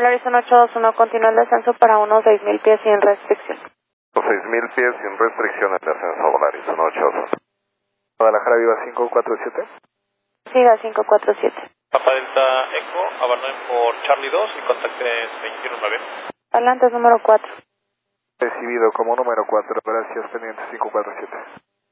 Polaris 1821, continúa el descenso para unos 6,000 pies sin restricción. 6,000 pies sin restricción el descenso Polaris 181. Guadalajara Viva 547. Siga 547. Papa Delta Eco, abandonen por Charlie 2 y contacte 219. Parlantes número 4. Recibido como número 4, gracias, pendiente 547.